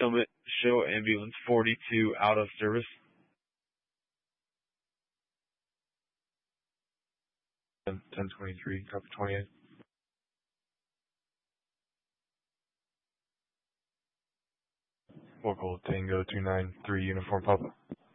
Summit, show ambulance 42 out of service. 1023, copy 28. Local Tango 293, Uniform Papa.